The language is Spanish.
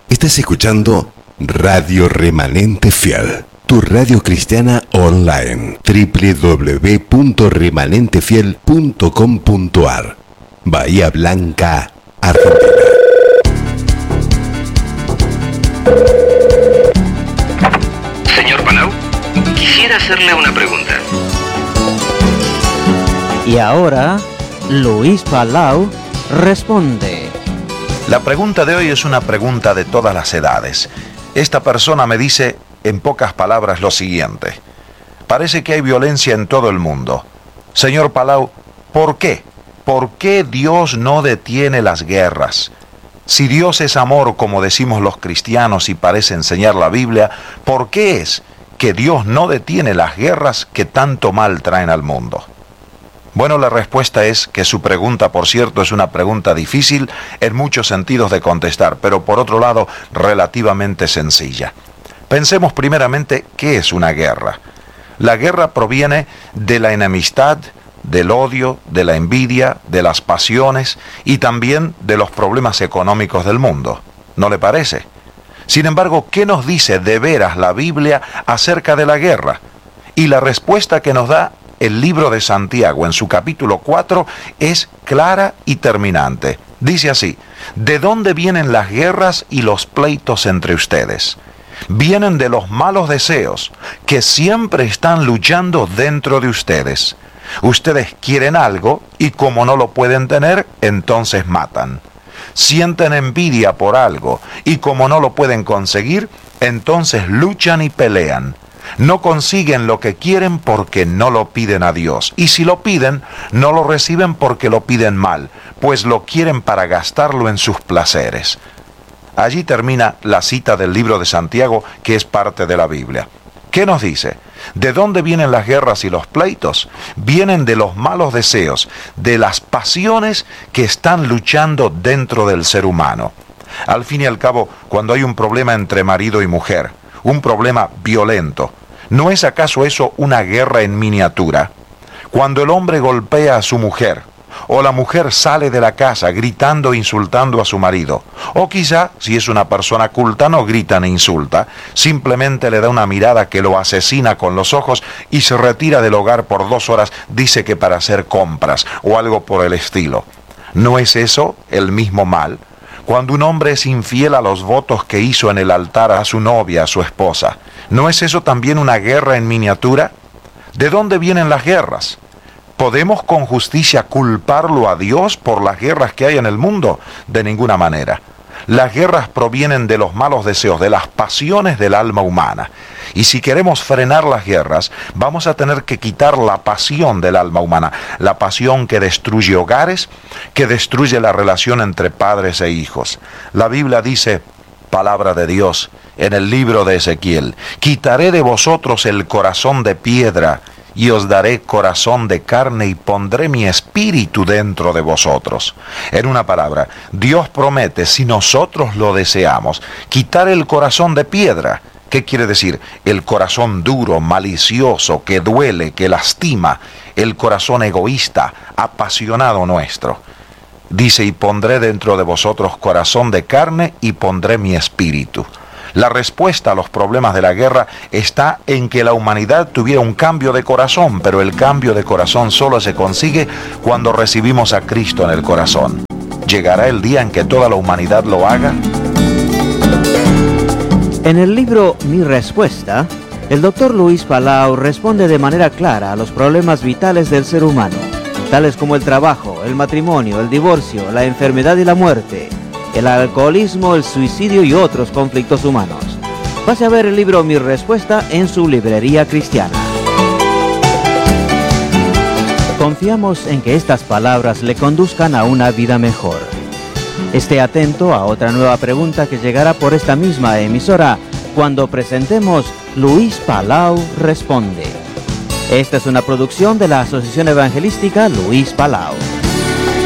Estás escuchando Radio Remanente Fiel, tu radio cristiana online, www.remanentefiel.com.ar, Bahía Blanca, Argentina. Señor Palau, quisiera hacerle una pregunta. Y ahora, Luis Palau responde. La pregunta de hoy es una pregunta de todas las edades. Esta persona me dice, en pocas palabras, lo siguiente. Parece que hay violencia en todo el mundo. Señor Palau, ¿por qué? ¿Por qué Dios no detiene las guerras? Si Dios es amor, como decimos los cristianos y parece enseñar la Biblia, ¿por qué es que Dios no detiene las guerras que tanto mal traen al mundo? Bueno, la respuesta es que su pregunta, por cierto, es una pregunta difícil en muchos sentidos de contestar, pero por otro lado, relativamente sencilla. Pensemos primeramente, ¿qué es una guerra? La guerra proviene de la enemistad, del odio, de la envidia, de las pasiones y también de los problemas económicos del mundo. ¿No le parece? Sin embargo, ¿qué nos dice de veras la Biblia acerca de la guerra? Y la respuesta que nos da el libro de Santiago en su capítulo 4 es clara y terminante. Dice así: ¿de dónde vienen las guerras y los pleitos entre ustedes? Vienen de los malos deseos que siempre están luchando dentro de ustedes. Ustedes quieren algo y como no lo pueden tener, entonces matan. Sienten envidia por algo y como no lo pueden conseguir, entonces luchan y pelean. No consiguen lo que quieren porque no lo piden a Dios. Y si lo piden, no lo reciben porque lo piden mal, pues lo quieren para gastarlo en sus placeres. Allí termina la cita del libro de Santiago, que es parte de la Biblia. ¿Qué nos dice? ¿De dónde vienen las guerras y los pleitos? Vienen de los malos deseos, de las pasiones que están luchando dentro del ser humano. Al fin y al cabo, cuando hay un problema entre marido y mujer, un problema violento, ¿no es acaso eso una guerra en miniatura? Cuando el hombre golpea a su mujer, o la mujer sale de la casa gritando e insultando a su marido, o quizá, si es una persona culta, no grita ni insulta, simplemente le da una mirada que lo asesina con los ojos y se retira del hogar por 2 horas, dice que para hacer compras, o algo por el estilo. ¿No es eso el mismo mal? Cuando un hombre es infiel a los votos que hizo en el altar a su novia, a su esposa, ¿no es eso también una guerra en miniatura? ¿De dónde vienen las guerras? ¿Podemos con justicia culparlo a Dios por las guerras que hay en el mundo? De ninguna manera. Las guerras provienen de los malos deseos, de las pasiones del alma humana. Y si queremos frenar las guerras, vamos a tener que quitar la pasión del alma humana, la pasión que destruye hogares, que destruye la relación entre padres e hijos. La Biblia dice, palabra de Dios, en el libro de Ezequiel: quitaré de vosotros el corazón de piedra y os daré corazón de carne y pondré mi espíritu dentro de vosotros. En una palabra, Dios promete, si nosotros lo deseamos, quitar el corazón de piedra. ¿Qué quiere decir? El corazón duro, malicioso, que duele, que lastima, el corazón egoísta, apasionado nuestro. Dice, y pondré dentro de vosotros corazón de carne y pondré mi espíritu. La respuesta a los problemas de la guerra está en que la humanidad tuviera un cambio de corazón, pero el cambio de corazón solo se consigue cuando recibimos a Cristo en el corazón. ¿Llegará el día en que toda la humanidad lo haga? En el libro Mi Respuesta, el Dr. Luis Palau responde de manera clara a los problemas vitales del ser humano, tales como el trabajo, el matrimonio, el divorcio, la enfermedad y la muerte, el alcoholismo, el suicidio y otros conflictos humanos. Pase a ver el libro Mi Respuesta en su librería cristiana. Confiamos en que estas palabras le conduzcan a una vida mejor. Esté atento a otra nueva pregunta que llegará por esta misma emisora cuando presentemos Luis Palau Responde. Esta es una producción de la Asociación Evangelística Luis Palau.